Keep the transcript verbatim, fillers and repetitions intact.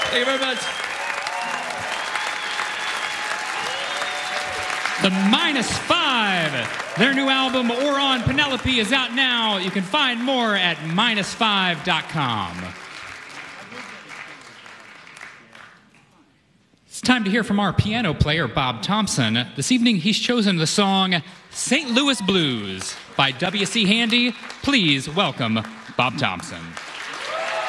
Thank you very much. The Minus Five. Their new album, Or on Penelope, is out now. You can find more at minus five dot com. It's time to hear from our piano player, Bob Thompson. This evening, he's chosen the song Saint Louis Blues by W C Handy. Please welcome Bob Thompson.